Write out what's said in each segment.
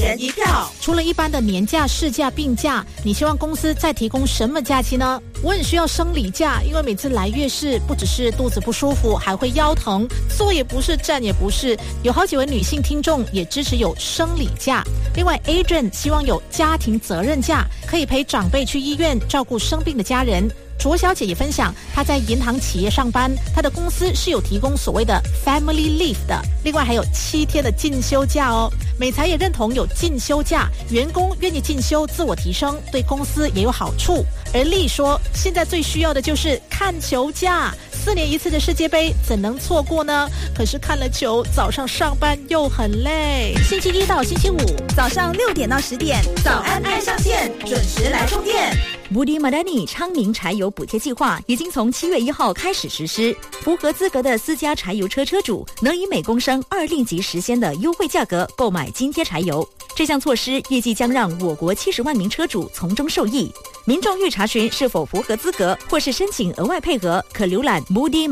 人一票。 除了一般的年假、事假、病假，你希望公司再提供什么假期呢？我很需要生理假，因为每次来月事，不只是肚子不舒服，还会腰疼，坐也不是，站也不是。有好几位女性听众也支持有生理假。另外 Adrian 希望有家庭责任假，可以陪长辈去医院照顾生病的家人。卓小姐也分享，她在银行企业上班，她的公司是有提供所谓的 family leave 的，另外还有7天的进修假哦。美才也认同有进修假，员工愿意进修自我提升，对公司也有好处。而丽说，现在最需要的就是看球假，4年一次的世界杯怎能错过呢？可是看了球，早上上班又很累。星期一到星期五早上6点到10点，早安爱上线，准时来充电。 Budi Madani 昌明柴油补贴计划已经从7月1号开始实施，符合资格的私家柴油车车主能以每公升2令吉10仙的优惠价格购买津贴柴油。这项措施预计将让我国70万名车主从中受益。民众欲查询是否符合资格或是申请额外配额，可浏览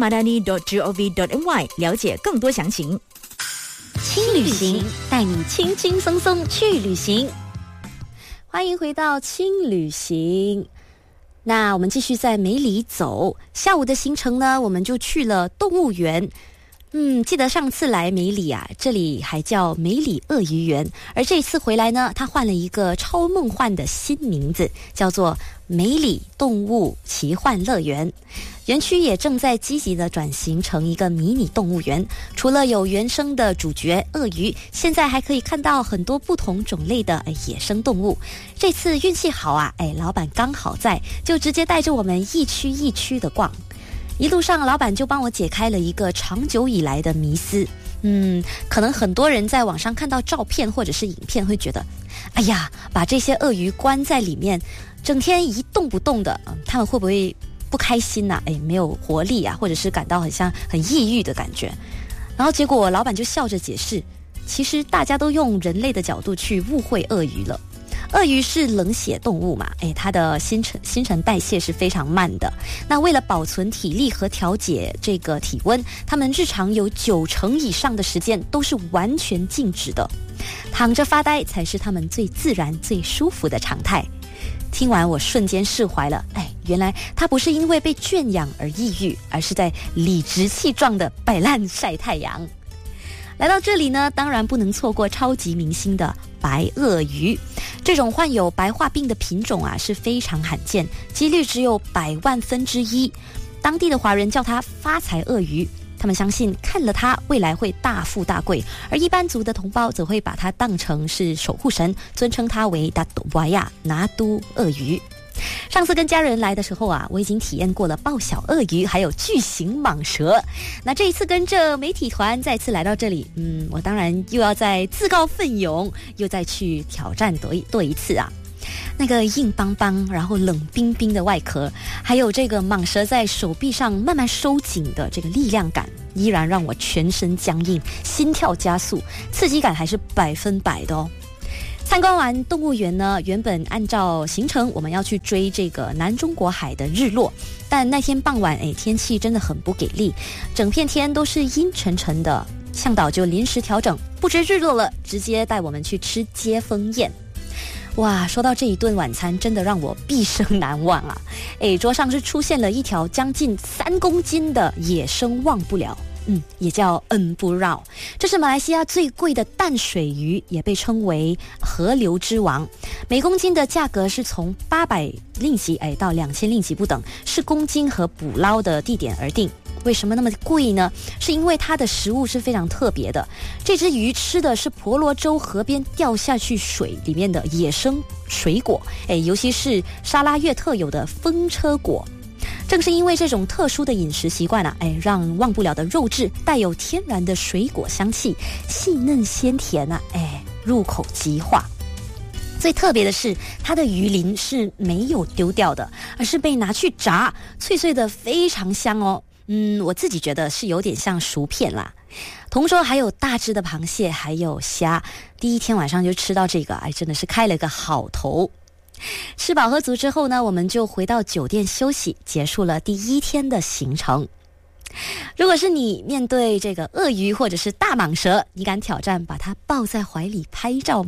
budimadani.gov.my 了解更多详情。 轻旅行，带你轻轻松松去旅行。欢迎回到轻旅行。那我们继续在梅里走，下午的行程呢，我们就去了动物园。记得上次来梅里啊，这里还叫梅里鳄鱼园，而这一次回来呢，它换了一个超梦幻的新名字，叫做梅里动物奇幻乐园。园区也正在积极的转型成一个迷你动物园，除了有原生的主角鳄鱼，现在还可以看到很多不同种类的野生动物。这次运气好啊，老板刚好在，就直接带着我们一区一区的逛。一路上老板就帮我解开了一个长久以来的迷思。可能很多人在网上看到照片或者是影片会觉得，哎呀，把这些鳄鱼关在里面，整天一动不动的，他们会不会不开心啊？没有活力啊，或者是感到很抑郁的感觉。然后结果老板就笑着解释，其实大家都用人类的角度去误会鳄鱼了。鳄鱼是冷血动物嘛，它的新陈代谢是非常慢的。那为了保存体力和调节这个体温，它们日常有90%以上的时间都是完全静止的，躺着发呆才是它们最自然、最舒服的常态。听完我瞬间释怀了，原来它不是因为被圈养而抑郁，而是在理直气壮的摆烂晒太阳。来到这里呢，当然不能错过超级明星的白鳄鱼。这种患有白化病的品种啊是非常罕见，几率只有100万分之一。当地的华人叫它发财鳄鱼，他们相信看了它未来会大富大贵，而一般族的同胞则会把它当成是守护神，尊称它为达多瓦亚拿都鳄鱼。上次跟家人来的时候啊，我已经体验过了抱小鳄鱼还有巨型蟒蛇。那这一次跟着媒体团再次来到这里，我当然又要再自告奋勇，又再去挑战多一次啊。那个硬邦邦然后冷冰冰的外壳，还有这个蟒蛇在手臂上慢慢收紧的这个力量感，依然让我全身僵硬，心跳加速，刺激感还是100%的哦。参观完动物园呢，原本按照行程我们要去追这个南中国海的日落，但那天傍晚天气真的很不给力，整片天都是阴沉沉的，向导就临时调整，不追日落了，直接带我们去吃接风宴。哇，说到这一顿晚餐真的让我毕生难忘啊。桌上是出现了一条将近3公斤的野生忘不了，也叫恩布绕，这是马来西亚最贵的淡水鱼，也被称为河流之王。每公斤的价格是从800令吉到2000令吉不等，是公斤和捕捞的地点而定。为什么那么贵呢？是因为它的食物是非常特别的，这只鱼吃的是婆罗洲河边掉下去水里面的野生水果，尤其是沙拉越特有的风车果。正是因为这种特殊的饮食习惯啊，让忘不了的肉质带有天然的水果香气，细嫩鲜甜啊，入口即化。最特别的是，它的鱼鳞是没有丢掉的，而是被拿去炸，脆脆的非常香哦。我自己觉得是有点像薯片啦。同桌还有大只的螃蟹，还有虾。第一天晚上就吃到这个，真的是开了个好头。吃饱喝足之后呢，我们就回到酒店休息，结束了第1天的行程。如果是你面对这个鳄鱼或者是大蟒蛇，你敢挑战把它抱在怀里拍照吗？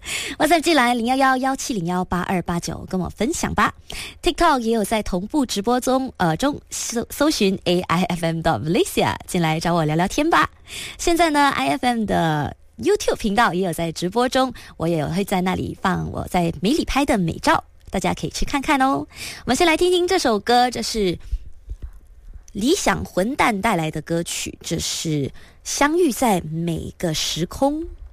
WhatsApp 进来011-1701-8289跟我分享吧。 TikTok 也有在同步直播中搜寻 AIFM.Malaysia 进来找我聊聊天吧。现在呢 IFM 的 YouTube 频道也有在直播中，我也会在那里放我在梅里拍的美照，大家可以去看看哦。我们先来听听这首歌，这是理想混蛋带来的歌曲，这是相遇在每个时空。